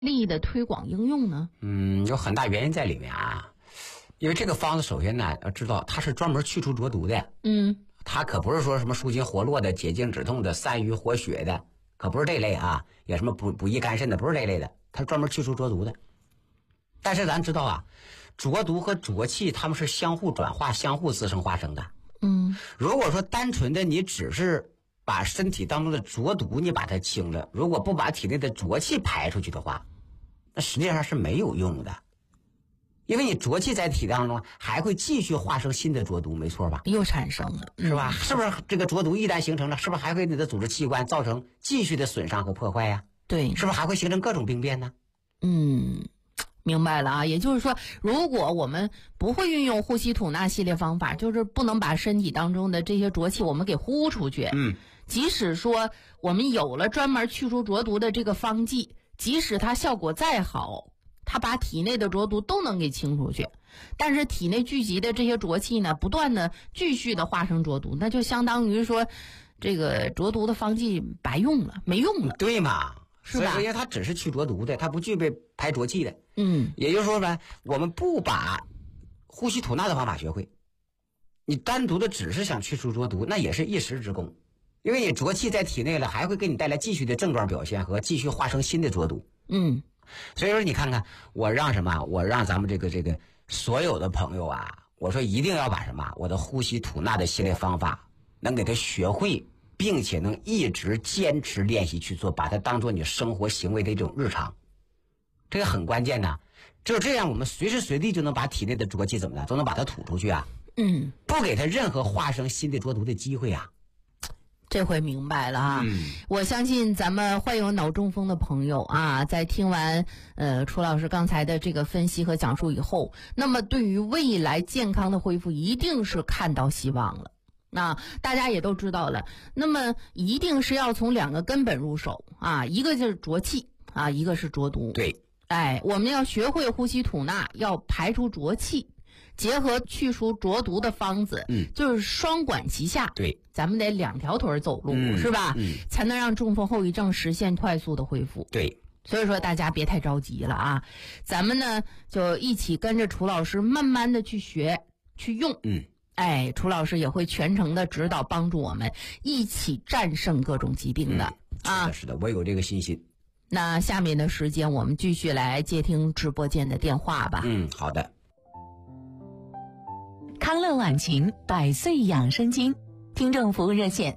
利益的推广应用呢？ 有很大原因在里面啊。因为这个方子首先呢，要知道它是专门去除浊毒的。它可不是说什么舒筋活络的、解痉止痛的、散瘀活血的，可不是这类啊。也什么补益肝肾的，不是这类的，它是专门去除浊毒的。但是咱知道啊，浊毒和浊气它们是相互转化、相互滋生化生的。如果说单纯的你只是把身体当中的浊毒你把它清了，如果不把体内的浊气排出去的话，那实际上是没有用的。因为你浊气在体当中还会继续化生新的浊毒，没错吧？ 又产生了， 是吧？是不是这个浊毒一旦形成了，是不是还会给你的组织器官造成继续的损伤和破坏呀？ 对， 是不是还会形成各种病变呢？ 明白了啊。也就是说，如果我们不会运用呼吸吐纳系列方法，就是不能把身体当中的这些浊气我们给呼出去。即使说我们有了专门去除浊毒的这个方剂，即使它效果再好，它把体内的浊毒都能给清出去，但是体内聚集的这些浊气呢，不断的继续的化生浊毒，那就相当于说这个浊毒的方剂白用了，没用了。 对嘛？ 是吧？ 所以说因为它只是去浊毒的，它不具备排浊气的。也就是说呢，我们不把呼吸吐纳的方法学会，你单独的只是想去除浊毒，那也是一时之功。因为你浊气在体内了，还会给你带来继续的症状表现和继续化生新的浊毒。所以说你看看，我让咱们这个所有的朋友啊，我说一定要把我的呼吸吐纳的系列方法能给他学会，并且能一直坚持练习去做，把它当做你生活行为的一种日常，这个很关键的。只有这样，我们随时随地就能把体内的浊气怎么的都能把它吐出去啊。不给他任何化生新的浊毒的机会啊。 这回明白了啊。我相信咱们患有脑中风的朋友啊，在听完楚老师刚才的这个分析和讲述以后，那么对于未来健康的恢复一定是看到希望了。那大家也都知道了，那么一定是要从两个根本入手啊，一个就是浊气啊，一个是浊毒。 对， 我们要学会呼吸吐纳，要排出浊气，结合去除浊毒的方子，就是双管齐下。 对， 咱们得两条腿走路，是吧？才能让中风后遗症实现快速的恢复。 对， 所以说大家别太着急了啊，咱们呢就一起跟着楚老师慢慢的去学去用。楚老师也会全程的指导帮助我们一起战胜各种疾病的。 是的，我有这个信心。 那下面的时间我们继续来接听直播间的电话吧。 好的。 康乐晚晴100岁养生经听众服务热线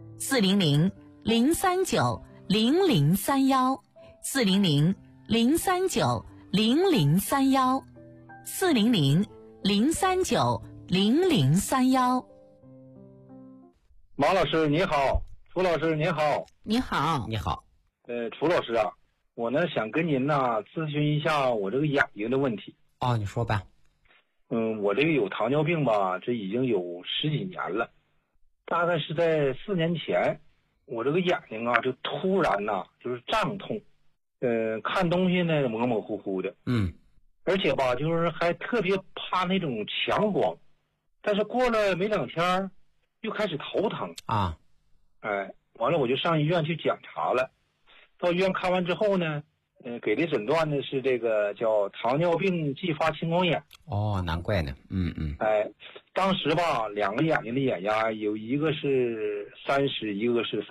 400-039-0031400-039-0031400-039-0031。 马老师你好，楚老师你好。 你好。 你好。 楚老师啊，我呢想跟您咨询一下我这个眼睛的问题。 你说吧。 我这个有糖尿病吧，这已经有10几年了。大概是在4年前，我这个眼睛就突然就是胀痛，看东西呢模模糊糊的。而且吧就是还特别怕那种强光，但是过了没2天又开始头疼啊。 完了我就上医院去检查了，到医院看完之后呢，给的诊断呢是这个叫糖尿病继发青光眼。 难怪呢。 当时吧2个眼睛的眼压有一个是30，一个是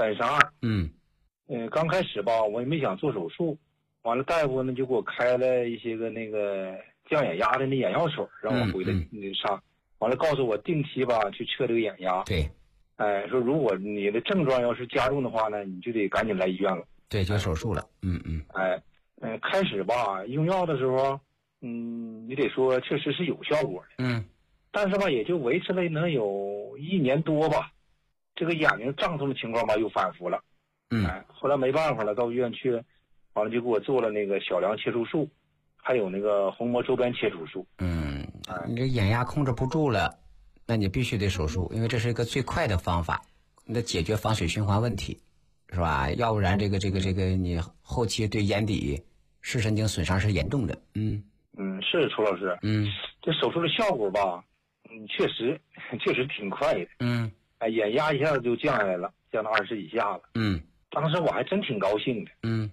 32。刚开始吧我也没想做手术，完了大夫呢就给我开了一些个那个降眼压的那眼药水，让我回来上。完了告诉我定期吧去测这个眼压。 对。 说如果你的症状要是加重的话呢，你就得赶紧来医院了。 对，就手术了。 开始吧用药的时候，你得说确实是有效果的。但是吧也就维持了能有1年多吧，这个眼睛胀痛的情况吧又反复了。后来没办法了，到医院去，完了就给我做了那个小梁切除术，还有那个虹膜周边切除术。 你这眼压控制不住了，那你必须得手术，因为这是一个最快的方法，你得解决房水循环问题，是吧？要不然这个你后期对眼底视神经损伤是严重的。 是楚老师。这手术的效果吧，确实挺快的。眼压一下子就降下来了，降到20以下了。当时我还真挺高兴的。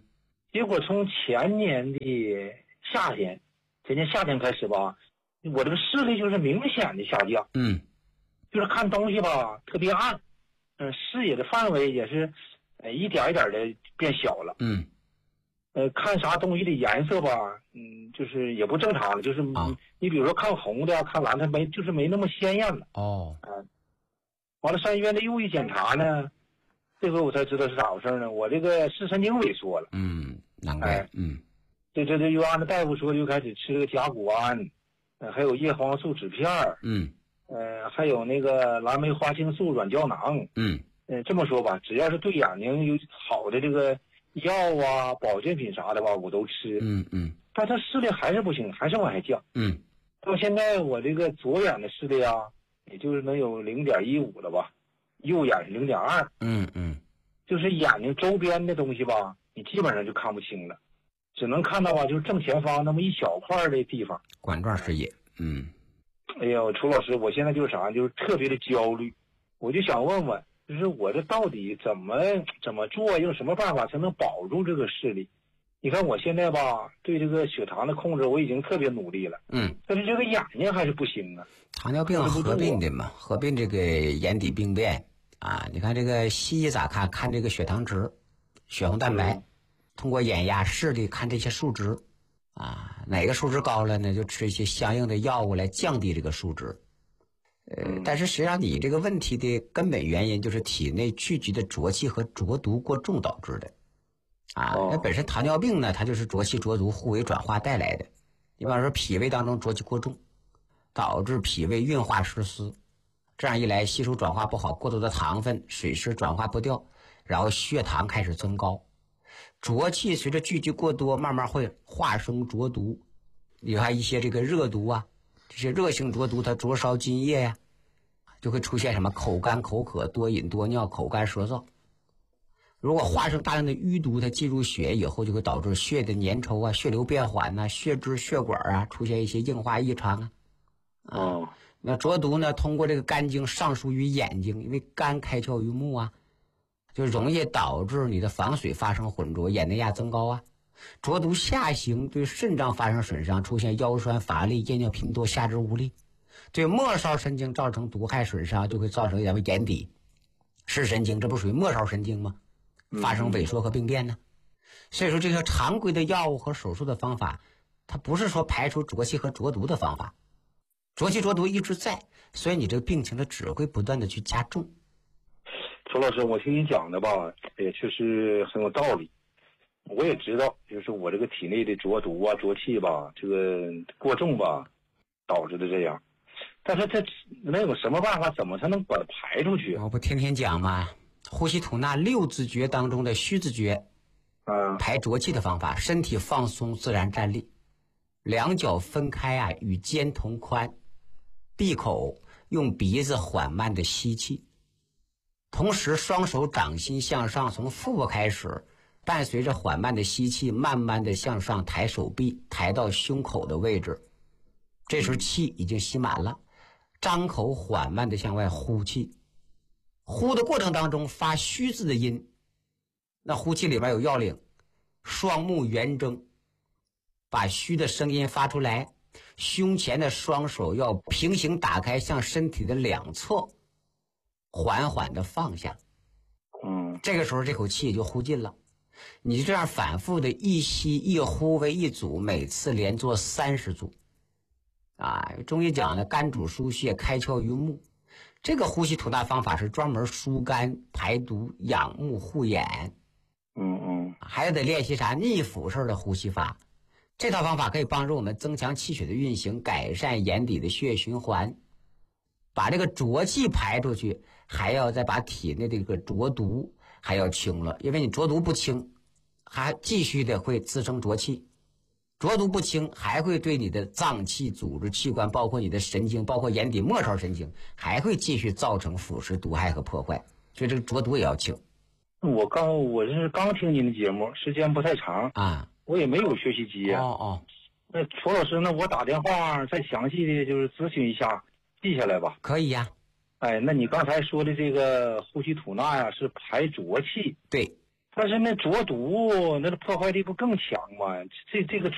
结果从前年的夏天，前年夏天开始吧，我这个视力就是明显的下降。就是看东西吧特别暗，视野的范围也是，一点一点的变小了。看啥东西的颜色吧，就是也不正常了，就是你比如说看红的看蓝的就是没那么鲜艳了。完了上医院的又一检查呢，这回我才知道是咋回事呢，我这个视神经萎缩了。 难怪。 这又按照大夫说，又开始吃这个甲钴胺，还有叶黄素酯片还有那个蓝莓花青素软胶囊。这么说吧，只要是对眼睛有好的这个药啊、保健品啥的吧，我都吃。但他视力还是不行，还是往下降。到现在我这个左眼的视力啊，也就是能有0.15了吧，右眼是0.2。就是眼睛周边的东西吧，你基本上就看不清了，只能看到吧，就是正前方那么一小块的地方， 管状视野。 哎呦，楚老师，我现在就是啥，就是特别的焦虑，我就想问问，就是我这到底怎么做，用什么办法才能保住这个视力？你看我现在吧，对这个血糖的控制我已经特别努力了。但是这个眼睛还是不行啊。 糖尿病合并的嘛，合并这个眼底病变啊。你看这个西医咋看？看这个血糖值、血红蛋白，通过眼压、视力看这些数值啊，哪个数值高了呢，就吃一些相应的药物来降低这个数值。但是实际上你这个问题的根本原因就是体内聚集的浊气和浊毒过重导致的。那本身糖尿病呢，它就是浊气浊毒互为转化带来的。你比方说脾胃当中浊气过重，导致脾胃运化失司，这样一来吸收转化不好，过多的糖分水湿转化不掉，然后血糖开始增高，浊气随着聚集过多慢慢会化生浊毒。你看一些这个热毒啊，这些热性浊毒它灼烧津液呀，就会出现什么口干口渴、多饮多尿、口干舌燥。如果化生大量的淤毒，它进入血以后，就会导致血的粘稠啊、血流变缓呐、血脂血管啊出现一些硬化异常啊。那浊毒呢，通过这个肝经上输于眼睛，因为肝开窍于目啊，就容易导致你的房水发生浑浊，眼内压增高啊。浊毒下行，对肾脏发生损伤，出现腰酸乏力、夜尿频多、下肢无力；对末梢神经造成毒害损伤，就会造成咱们眼底视神经，这不属于末梢神经吗？发生萎缩和病变呢。所以说这个常规的药物和手术的方法，它不是说排除浊气和浊毒的方法，浊气浊毒一直在，所以你这个病情的只会不断的去加重。 楚老师，我听你讲的吧，也确实很有道理。我也知道，就是我这个体内的浊毒啊、浊气吧，这个过重吧，导致的这样。但是这能有什么办法？怎么才能把它排出去？ 我不天天讲吗？呼吸吐纳六字诀当中的虚字诀，排浊气的方法：身体放松，自然站立，两脚分开啊，与肩同宽，闭口，用鼻子缓慢的吸气，同时双手掌心向上，从腹部开始，伴随着缓慢的吸气，慢慢的向上抬手臂，抬到胸口的位置，这时气已经吸满了，张口缓慢的向外呼气。呼的过程当中发虚字的音，那呼气里边有要领，双目圆睁，把虚的声音发出来，胸前的双手要平行打开向身体的两侧，缓缓的放下。这个时候这口气也就呼尽了。你就这样反复的一吸一呼为一组，每次连做30组。中医讲的肝主疏泄，开窍于目。这个呼吸吐纳方法是专门疏肝排毒、养目护眼。还得练习啥逆腹式的呼吸法。这套方法可以帮助我们增强气血的运行，改善眼底的血液循环，把这个浊气排出去，还要再把体内的这个浊毒还要清了。因为你浊毒不清，还继续的会滋生浊气。浊毒不清，还会对你的脏器、组织、器官，包括你的神经，包括眼底末梢神经，还会继续造成腐蚀、毒害和破坏。所以这个浊毒也要清。 我是刚听您的节目，时间不太长我也没有学习机那楚老师，那我打电话再详细的就是咨询一下，记下来吧。 可以呀。 那你刚才说的这个呼吸吐纳呀，是排浊气。 对。 但是那浊毒那个破坏力不更强吗？这个